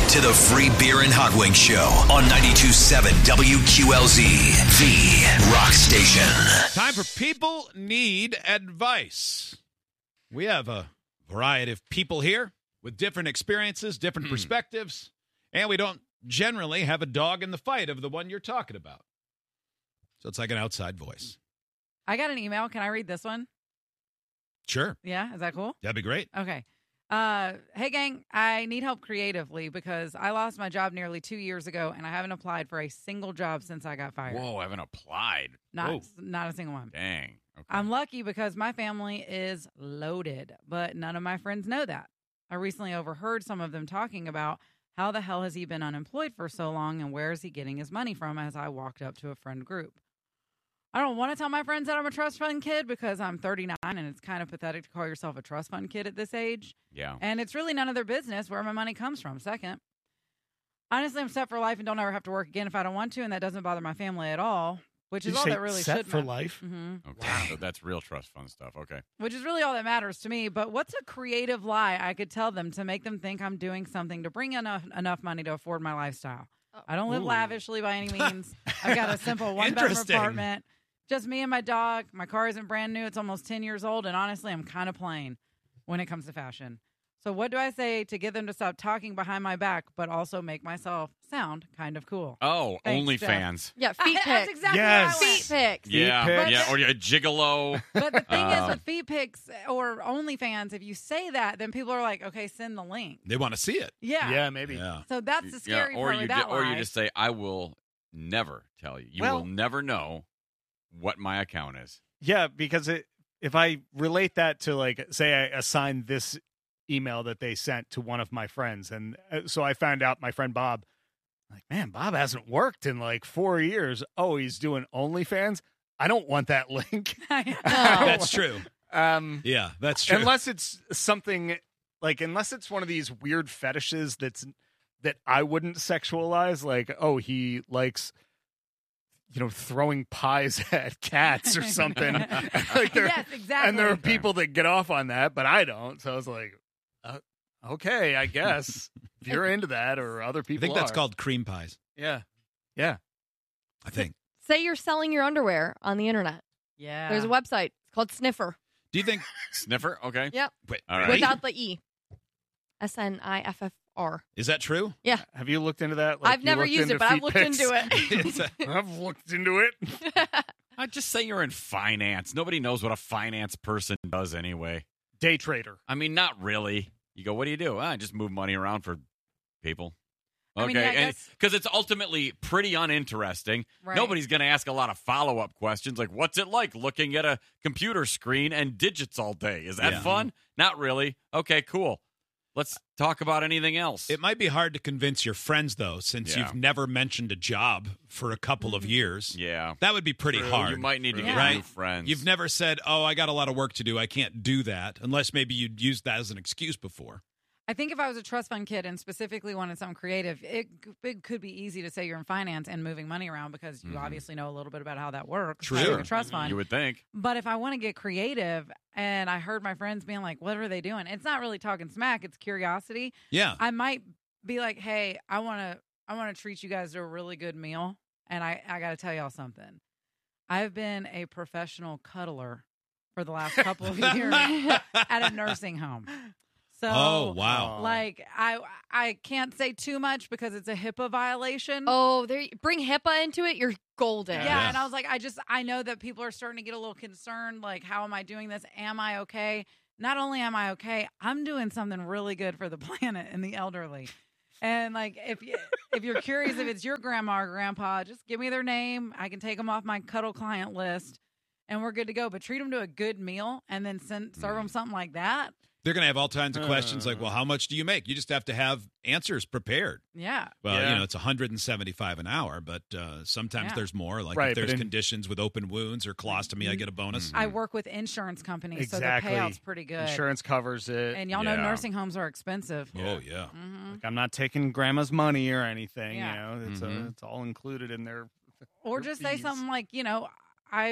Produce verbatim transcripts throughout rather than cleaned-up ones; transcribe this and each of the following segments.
to the Free Beer and Hot Wings Show on ninety-two point seven W Q L Z, the rock station. Time for People Need Advice. We have a variety of people here with different experiences, different perspectives, and we don't generally have a dog in the fight of the one you're talking about. So it's like an outside voice. I got an email. Can I read this one? Sure. Yeah, is that cool? That'd be great. Okay. Uh, hey, gang, I need help creatively because I lost my job nearly two years ago, and I haven't applied for a single job since I got fired. Whoa, I haven't applied. Not, Whoa. not a single one. Dang. Okay. I'm lucky because my family is loaded, but none of my friends know that. I recently overheard some of them talking about how the hell has he been unemployed for so long and where is he getting his money from as I walked up to a friend group. I don't want to tell my friends that I'm a trust fund kid because I'm thirty-nine and it's kind of pathetic to call yourself a trust fund kid at this age. Yeah. And it's really none of their business where my money comes from. Second, honestly, I'm set for life and don't ever have to work again if I don't want to, and that doesn't bother my family at all, which Did is you all say that really set should for matter. life? Mm-hmm. Okay. So that's real trust fund stuff. Okay. Which is really all that matters to me. But what's a creative lie I could tell them to make them think I'm doing something to bring enough enough money to afford my lifestyle? I don't live Ooh. lavishly by any means. I've got a simple one-bedroom Interesting. apartment. Just me and my dog. My car isn't brand new. It's almost ten years old. And honestly, I'm kind of plain when it comes to fashion. So what do I say to get them to stop talking behind my back, but also make myself sound kind of cool? Oh, Thanks, OnlyFans. Yeah, feet That's pics. exactly Yes. what I went. Feet pics. Yeah, pics. yeah, or a gigolo. But the thing is Um, with feet pics or OnlyFans, if you say that, then people are like, okay, send the link. They want to see it. Yeah. Yeah, maybe. Yeah. So that's the scary yeah, or part you with ju- that or you lie. just say, I will never tell you. You Well- will never know what my account is. Yeah, because it, if I relate that to, like, say I assigned this email that they sent to one of my friends, and uh, so I found out my friend Bob, like, man, Bob hasn't worked in like four years. Oh, he's doing OnlyFans? I don't want that link. That's true. Um, Yeah, that's true. unless it's something, like, unless it's one of these weird fetishes that's that I wouldn't sexualize, like, oh, he likes, you know, throwing pies at cats or something. Like there- Yes, exactly. And there are people that get off on that, but I don't. So I was like, uh, okay, I guess if you're into that, or other I people think that's are. called cream pies. Yeah. Yeah. I think. Say you're selling your underwear on the internet. Yeah. There's a website. It's called Sniffer. Do you think? Sniffer? Okay. Yep. Wait, All right. Without the E. S N I F F R. is that true? Yeah. Have you looked into that? Like, I've you never looked used into it, but I've feet looked pics? into it. Is that- I've looked into it. I just say you're in finance. Nobody knows what a finance person does anyway. Day trader. I mean, not really. You go, what do you do? Ah, I just move money around for people. I Okay, mean, yeah, I and guess- because it's ultimately pretty uninteresting. Right. Nobody's going to ask a lot of follow-up questions like, what's it like looking at a computer screen and digits all day? Is that Yeah. fun? Not really. Okay, cool. Let's talk about anything else. It might be hard to convince your friends, though, since Yeah. you've never mentioned a job for a couple of years. yeah. That would be pretty True. hard. You might need to get Right. new friends. You've never said, oh, I got a lot of work to do. I can't do that, unless maybe you'd used that as an excuse before. I think if I was a trust fund kid and specifically wanted something creative, it, it could be easy to say you're in finance and moving money around because you Mhm. obviously know a little bit about how that works. True. having Sure. A trust fund. You would think. But if I want to get creative and I heard my friends being like, what are they doing? It's not really talking smack. It's curiosity. Yeah. I might be like, hey, I want to I want to treat you guys to a really good meal. And I, I got to tell y'all something. I've been a professional cuddler for the last couple of years at a nursing home. So, Oh, wow. like, I I can't say too much because it's a HIPAA violation. Oh, there! Bring HIPAA into it. You're golden. Yeah, Yeah. and I was like, I just, I know that people are starting to get a little concerned. Like, how am I doing this? Am I okay? Not only am I okay, I'm doing something really good for the planet and the elderly. And like, if you, if you're curious if it's your grandma or grandpa, just give me their name. I can take them off my cuddle client list, and we're good to go. But treat them to a good meal, and then send serve them something like that. They're going to have all kinds of questions like, well, how much do you make? You just have to have answers prepared. Yeah. Well, Yeah. you know, it's one hundred seventy-five an hour, but uh, sometimes Yeah. there's more. Like Right, if but there's in- conditions with open wounds or colostomy, I get a bonus. I work with insurance companies, Exactly. so the payout's pretty good. Insurance covers it. And y'all know Yeah. nursing homes are expensive. Oh, yeah. hmm Like, I'm not taking grandma's money or anything. Yeah. You know, it's Mhm. uh, it's all included in their. Or their just say fees. something like, you know, I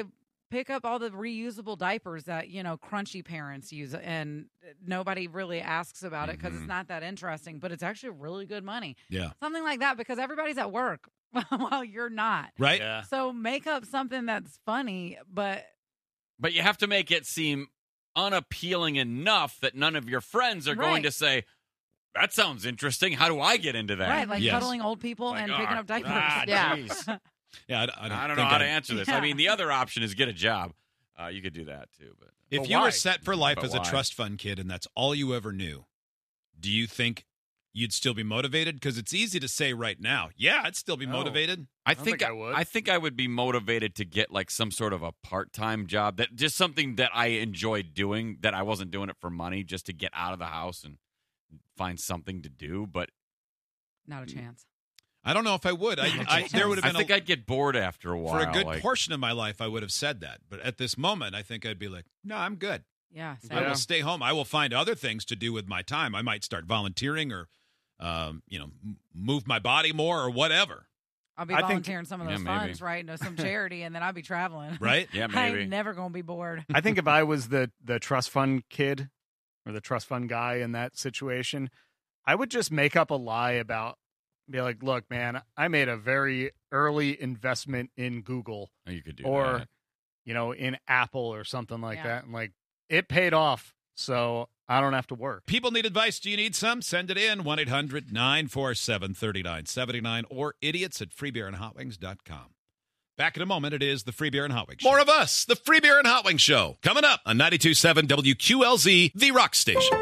pick up all the reusable diapers that, you know, crunchy parents use, and nobody really asks about it because Mhm. it's not that interesting, but it's actually really good money. Yeah. Something like that, because everybody's at work while you're not. Right? Yeah. So make up something that's funny, but But you have to make it seem unappealing enough that none of your friends are going Right. to say, that sounds interesting. How do I get into that? right, like Yes. cuddling old people Like, and oh, picking up diapers. ah, Yeah. jeez. Yeah, I, I don't, I don't know think how to I'd- answer this. Yeah. I mean, the other option is get a job. Uh, you could do that too, but If But you why? were set for life But as a why? trust fund kid and that's all you ever knew, do you think you'd still be motivated? Because it's easy to say right now, yeah, I'd still be No. motivated. I, don't think think I would. I think I would be motivated to get like some sort of a part-time job, that just something that I enjoyed doing, that I wasn't doing it for money, just to get out of the house and find something to do. But Not a chance. I don't know if I would. I, I there would have I been think a, I'd get bored after a while. for a good like, portion of my life, I would have said that. But at this moment, I think I'd be like, no, I'm good. Yeah. I same. will stay home. I will find other things to do with my time. I might start volunteering or, um, you know, m- move my body more or whatever. I'll be I think- volunteering some of Yeah, those maybe. funds, right? Into some charity, and then I'll be traveling. Right? Yeah, maybe. I'm never going to be bored. I think if I was the the trust fund kid or the trust fund guy in that situation, I would just make up a lie about, be like, look, man, I made a very early investment in Google Oh, you could do or, that. you know, in Apple or something like Yeah. that. And like, it paid off. So I don't have to work. People need advice. Do you need some? Send it in. one eight hundred nine four seven three nine seven nine or idiots at free beer and hot wings dot com. Back in a moment, it is the Free Beer and Hot Wings Show. More of us, the Free Beer and Hot Wings Show. Coming up on ninety-two point seven W Q L Z, the rock station.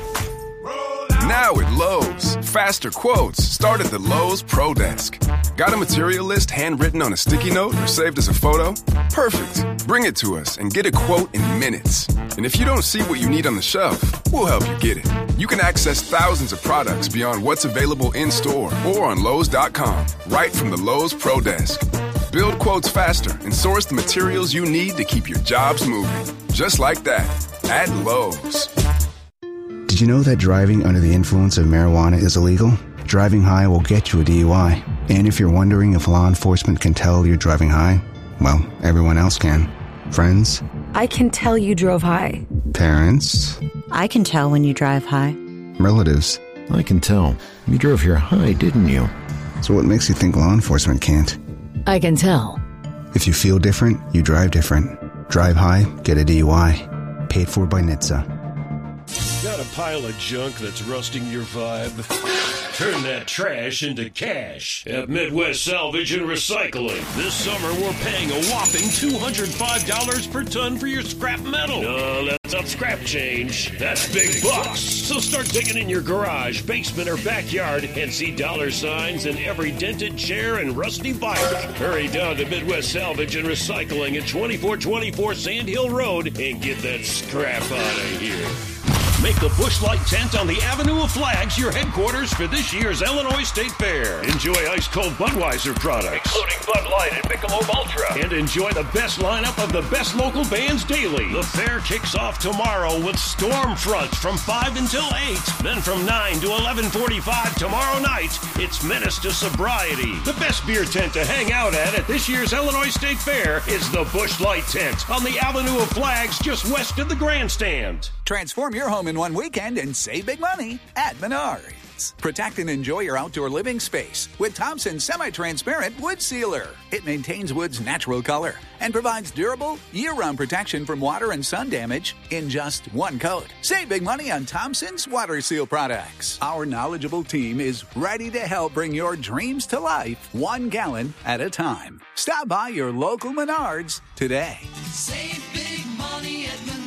Now at Lowe's, faster quotes start at the Lowe's Pro Desk. Got a material list handwritten on a sticky note or saved as a photo? Perfect. Bring it to us and get a quote in minutes. And if you don't see what you need on the shelf, we'll help you get it. You can access thousands of products beyond what's available in store or on Lowe's dot com, right from the Lowe's Pro Desk. Build quotes faster and source the materials you need to keep your jobs moving. Just like that, at Lowe's. Did you know that driving under the influence of marijuana is illegal? Driving high will get you a D U I. And if you're wondering if law enforcement can tell you're driving high, well, everyone else can. Friends, I can tell you drove high. parents, I can tell when you drive high. relatives. I can tell. You drove here high, didn't you? So what makes you think law enforcement can't? I can tell. If you feel different, you drive different. Drive high, get a D U I. Paid for by N H T S A. Got a pile of junk that's rusting your vibe? Turn that trash into cash at Midwest Salvage and Recycling. This summer, we're paying a whopping two hundred five dollars per ton for your scrap metal. No, that's not scrap change. That's big bucks. So start digging in your garage, basement, or backyard and see dollar signs in every dented chair and rusty bike. Hurry down to Midwest Salvage and Recycling at twenty-four twenty-four Sand Hill Road and get that scrap out of here. Make the Busch Light tent on the Avenue of Flags your headquarters for this year's Illinois State Fair. Enjoy ice-cold Budweiser products, including Bud Light and Michelob Ultra. And enjoy the best lineup of the best local bands daily. The fair kicks off tomorrow with Stormfront from five until eight. Then from nine to eleven forty-five tomorrow night, it's Menace to Sobriety. The best beer tent to hang out at at this year's Illinois State Fair is the Busch Light tent on the Avenue of Flags just west of the grandstand. Transform your home in one weekend and save big money at Menards. Protect and enjoy your outdoor living space with Thompson's semi-transparent wood sealer. It maintains wood's natural color and provides durable, year-round protection from water and sun damage in just one coat. Save big money on Thompson's water seal products. Our knowledgeable team is ready to help bring your dreams to life one gallon at a time. Stop by your local Menards today. Save big money at Menards.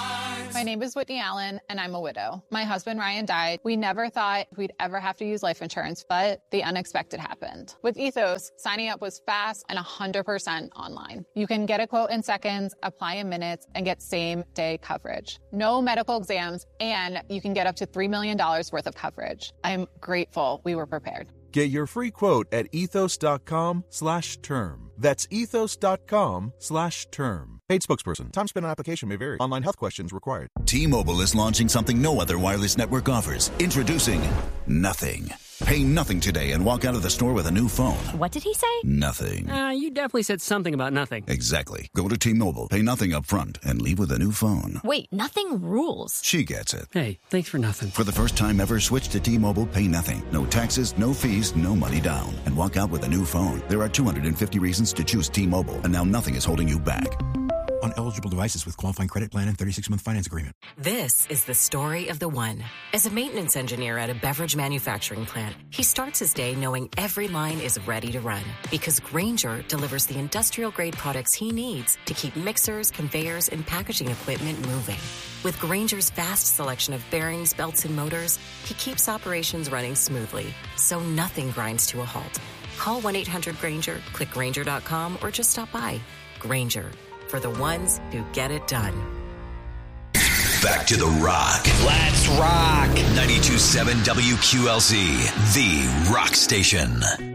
My name is Whitney Allen, and I'm a widow. My husband, Ryan, died. We never thought we'd ever have to use life insurance, but the unexpected happened. With Ethos, signing up was fast and one hundred percent online. You can get a quote in seconds, apply in minutes, and get same-day coverage. No medical exams, and you can get up to three million dollars worth of coverage. I'm grateful we were prepared. Get your free quote at ethos.com slash term. That's ethos.com slash term. Paid spokesperson. Time spent on application may vary. Online health questions required. T-Mobile is launching something no other wireless network offers. Introducing Nothing. Pay nothing today and walk out of the store with a new phone. What did he say? Nothing. Uh, you definitely said something about nothing. Exactly. Go to T-Mobile, pay nothing up front, and leave with a new phone. Wait, nothing rules. She gets it. Hey, thanks for nothing. For the first time ever, switch to T-Mobile, pay nothing. No taxes, no fees, no money down. And walk out with a new phone. There are two hundred fifty reasons to choose T-Mobile, and now nothing is holding you back. On eligible devices with qualifying credit plan and thirty-six month finance agreement. This is the story of the one. As a maintenance engineer at a beverage manufacturing plant, he starts his day knowing every line is ready to run because Grainger delivers the industrial-grade products he needs to keep mixers, conveyors, and packaging equipment moving. With Grainger's vast selection of bearings, belts, and motors, he keeps operations running smoothly, so nothing grinds to a halt. Call one eight hundred Grainger, click Grainger dot com, or just stop by. Grainger, for the ones who get it done. Back to The Rock. Let's rock. ninety-two point seven W Q L Z, the rock station.